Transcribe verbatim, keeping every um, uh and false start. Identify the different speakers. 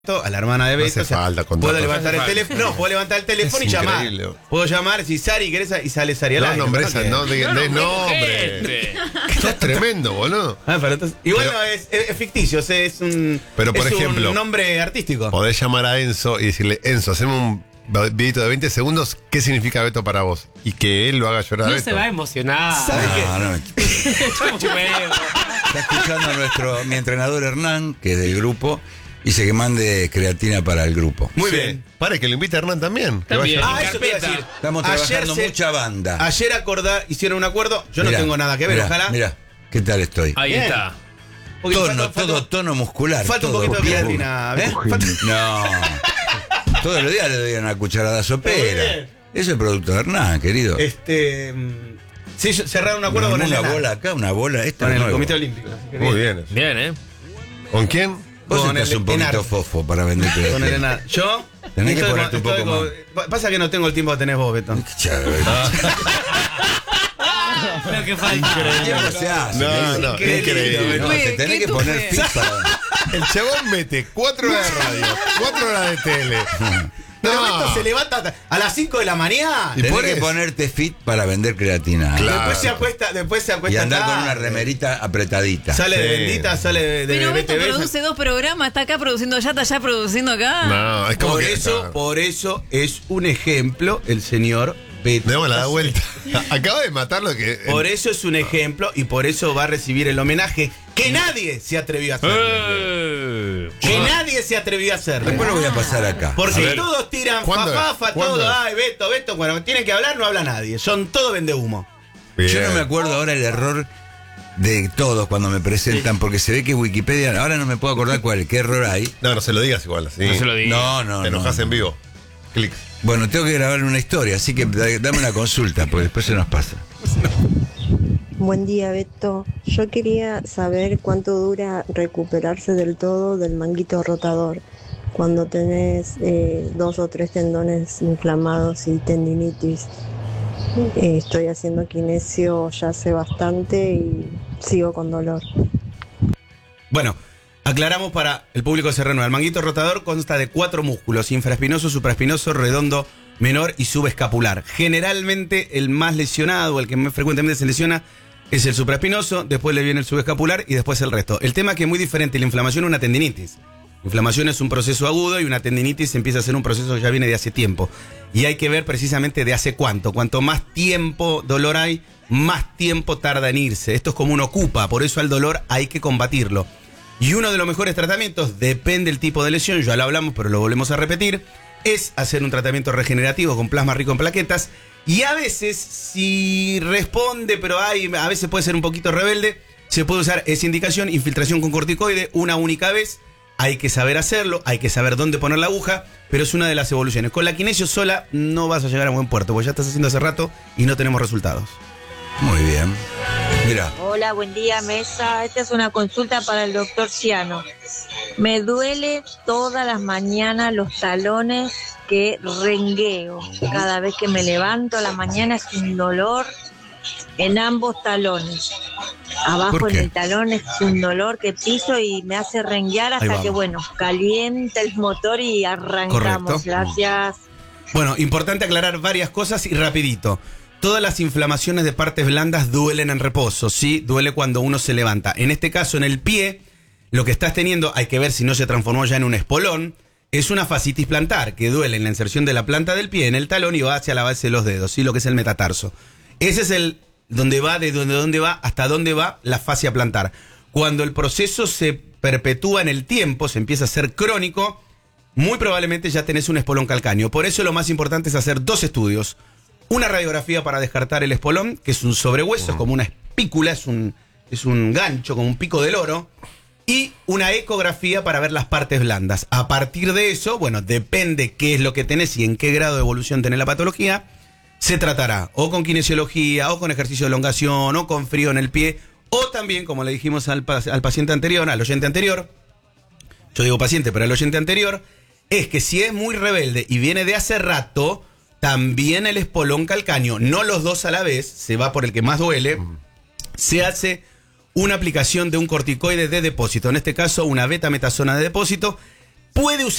Speaker 1: a la hermana de Beto.
Speaker 2: No hace falta contar
Speaker 1: puedo
Speaker 2: cosas.
Speaker 1: levantar
Speaker 2: No
Speaker 1: el teléfono, no, puedo levantar el teléfono
Speaker 2: Es
Speaker 1: y llamar.
Speaker 2: increíble.
Speaker 1: Puedo llamar, si Sari querés, y sale Sari al
Speaker 2: No
Speaker 1: aire.
Speaker 2: nombres,
Speaker 1: ¿no?
Speaker 2: no, de,
Speaker 3: No,
Speaker 2: de
Speaker 3: no,
Speaker 2: nombre.
Speaker 3: gente.
Speaker 2: Sos tremendo, boludo.
Speaker 1: Ah, pero entonces, igual
Speaker 2: Pero-
Speaker 1: no, es, es- es ficticio, es, es un,
Speaker 2: Pero, por
Speaker 1: es
Speaker 2: ejemplo,
Speaker 1: un nombre artístico.
Speaker 2: Podés llamar a Enzo y decirle, Enzo, haceme un videito de veinte segundos, ¿qué significa Beto para vos? Y que él lo haga llorar a
Speaker 3: No
Speaker 2: Beto.
Speaker 3: se va a emocionar.
Speaker 1: ¿Sabes qué?
Speaker 4: No, no.
Speaker 3: Chumeo.
Speaker 4: Está escuchando a nuestro, mi entrenador Hernán, que es del grupo, dice que mande creatina para el grupo.
Speaker 1: Muy
Speaker 2: Sí.
Speaker 1: bien.
Speaker 2: Para que lo invite a Hernán también. que
Speaker 3: También.
Speaker 2: vaya.
Speaker 1: Ah,
Speaker 3: En
Speaker 1: eso te iba a
Speaker 3: carpeta.
Speaker 1: decir.
Speaker 4: Estamos
Speaker 1: Ayer
Speaker 4: trabajando
Speaker 1: se-
Speaker 4: mucha banda.
Speaker 1: Ayer acordá, hicieron un acuerdo, yo
Speaker 4: Mirá,
Speaker 1: no tengo nada que ver,
Speaker 4: mirá,
Speaker 1: ojalá.
Speaker 4: Mira, ¿qué tal estoy?
Speaker 3: Ahí
Speaker 1: Bien.
Speaker 3: está.
Speaker 1: Porque
Speaker 4: Tono,
Speaker 1: falta- falta-
Speaker 4: todo tono muscular.
Speaker 1: falta un
Speaker 4: todo.
Speaker 1: poquito de creatina.
Speaker 4: ¿Eh?
Speaker 1: Falta-
Speaker 4: No. Todos los días le doy una cucharada
Speaker 1: Muy
Speaker 4: sopera.
Speaker 1: bien.
Speaker 4: Eso es el producto de Hernán, querido.
Speaker 1: Este. mm, Sí, cerraron un acuerdo
Speaker 4: Me
Speaker 1: con
Speaker 4: armó
Speaker 1: el
Speaker 4: una
Speaker 1: Enal,
Speaker 4: bola acá, una bola. Esta
Speaker 1: con
Speaker 4: es
Speaker 1: el
Speaker 4: nueva.
Speaker 1: Comité Olímpico. así que
Speaker 2: Muy
Speaker 1: bien.
Speaker 2: bien.
Speaker 3: Bien, ¿eh?
Speaker 2: ¿Con quién?
Speaker 4: Vos
Speaker 1: con
Speaker 4: estás
Speaker 1: el
Speaker 4: un poquito
Speaker 1: Enar.
Speaker 4: fofo para vender
Speaker 1: Con el
Speaker 4: creatina.
Speaker 1: Enal. Yo.
Speaker 4: Tenés que
Speaker 1: estoy
Speaker 4: ponerte un
Speaker 1: con-
Speaker 4: poco
Speaker 1: estoy con- Pasa que no tengo el tiempo que tenés vos, Beto.
Speaker 4: Chávez.
Speaker 3: Lo que falta.
Speaker 4: ¿Qué se hace?
Speaker 2: No, no,
Speaker 1: Increíble,
Speaker 2: increíble.
Speaker 4: No,
Speaker 5: Uy,
Speaker 4: te tenés
Speaker 5: qué
Speaker 4: que poner
Speaker 5: tupe.
Speaker 4: fit para...
Speaker 2: El chabón mete cuatro horas de radio, cuatro horas de tele.
Speaker 1: Pero
Speaker 2: No.
Speaker 1: Beto se levanta a las cinco de la mañana.
Speaker 2: Y
Speaker 4: Tenés
Speaker 2: por
Speaker 4: que
Speaker 2: eso.
Speaker 4: ponerte fit para vender creatina.
Speaker 2: Claro.
Speaker 1: Después se acuesta, después se acuesta
Speaker 4: Y andar con
Speaker 1: tarde.
Speaker 4: una remerita apretadita.
Speaker 1: Sale de
Speaker 2: Sí.
Speaker 1: bendita, sale de, de
Speaker 5: Pero Beto
Speaker 1: B T V.
Speaker 5: produce dos programas, está acá produciendo allá, está allá produciendo acá.
Speaker 2: No, es como
Speaker 1: Por
Speaker 2: que.
Speaker 1: eso,
Speaker 2: no.
Speaker 1: por eso es un ejemplo el señor Beto.
Speaker 2: Démosla la vuelta. Acaba de matar lo que.
Speaker 1: Por eso es un ejemplo y por eso va a recibir el homenaje que nadie se atrevió a hacer.
Speaker 3: Eh.
Speaker 1: Que nadie se atrevió a hacer.
Speaker 4: Después lo voy a pasar acá.
Speaker 1: Porque
Speaker 2: A ver.
Speaker 1: todos tiran
Speaker 2: ¿Cuándo es?
Speaker 1: fafafa,
Speaker 2: ¿Cuándo
Speaker 1: todo.
Speaker 2: es?
Speaker 1: Ay, Beto, Beto. Cuando tienen que hablar, no habla nadie. Son todo vende humo.
Speaker 4: Yo
Speaker 2: Bien.
Speaker 4: no me acuerdo ahora el error de todos cuando me presentan, porque se ve que Wikipedia, ahora no me puedo acordar cuál, qué error hay.
Speaker 2: No, no se lo digas igual. Así.
Speaker 3: No se lo digas.
Speaker 4: No, no,
Speaker 2: Te
Speaker 4: no.
Speaker 2: enojas en vivo. Clic.
Speaker 4: Bueno, tengo que grabar una historia, así que da- dame una consulta, porque después se nos pasa.
Speaker 6: Buen día, Beto. Yo quería saber cuánto dura recuperarse del todo del manguito rotador cuando tenés eh, dos o tres tendones inflamados y tendinitis. Eh, estoy haciendo kinesio ya hace bastante y sigo con dolor.
Speaker 1: Bueno, aclaramos para el público que se renueva. El manguito rotador consta de cuatro músculos: infraespinoso, supraespinoso, redondo, menor y subescapular. Generalmente el más lesionado, el que más frecuentemente se lesiona, es el supraespinoso, después le viene el subescapular y después el resto. El tema es que es muy diferente la inflamación a una tendinitis. La inflamación es un proceso agudo y una tendinitis empieza a ser un proceso que ya viene de hace tiempo. Y hay que ver precisamente de hace cuánto. Cuanto más tiempo dolor hay, más tiempo tarda en irse. Esto es como un ocupa, por eso al dolor hay que combatirlo. Y uno de los mejores tratamientos, depende del tipo de lesión, ya lo hablamos pero lo volvemos a repetir, es hacer un tratamiento regenerativo con plasma rico en plaquetas. Y a veces, si responde, pero hay, a veces puede ser un poquito rebelde, se puede usar esa indicación, infiltración con corticoide, una única vez. Hay que saber hacerlo, hay que saber dónde poner la aguja, pero es una de las evoluciones. Con la kinesio sola no vas a llegar a buen puerto, porque ya estás haciendo hace rato y no tenemos resultados.
Speaker 4: Muy bien. Mira,
Speaker 7: Hola, buen día, mesa. Esta es una consulta para el doctor Ciano. Me duele todas las mañanas los talones que rengueo. Cada vez que me levanto a la mañana es un dolor en ambos talones. Abajo
Speaker 4: ¿Por
Speaker 7: en
Speaker 4: qué?
Speaker 7: el talón es un dolor que piso y me hace renguear
Speaker 1: Ahí
Speaker 7: hasta
Speaker 1: vamos.
Speaker 7: que, bueno, calienta el motor y arrancamos.
Speaker 1: Correcto.
Speaker 7: Gracias.
Speaker 1: Bueno, importante aclarar varias cosas y rapidito. Todas las inflamaciones de partes blandas duelen en reposo, ¿sí? Duele cuando uno se levanta. En este caso, en el pie, lo que estás teniendo, hay que ver si no se transformó ya en un espolón, es una fascitis plantar, que duele en la inserción de la planta del pie en el talón y va hacia la base de los dedos, ¿sí? Lo que es el metatarso. Ese es el donde va, de donde, dónde va, hasta dónde va la fascia plantar. Cuando el proceso se perpetúa en el tiempo, se empieza a ser crónico, muy probablemente ya tenés un espolón calcáneo. Por eso lo más importante es hacer dos estudios. Una radiografía para descartar el espolón, que es un sobrehueso, es como una espícula, es un, es un gancho, como un pico del oro. Y una ecografía para ver las partes blandas. A partir de eso, bueno, depende qué es lo que tenés y en qué grado de evolución tenés la patología, se tratará o con kinesiología, o con ejercicio de elongación, o con frío en el pie, o también, como le dijimos al, pa- al paciente anterior, al oyente anterior, yo digo paciente, pero al oyente anterior, es que si es muy rebelde y viene de hace rato, también el espolón calcáneo, no los dos a la vez, se va por el que más duele, se hace una aplicación de un corticoide de depósito, en este caso una betametasona de depósito, puede usar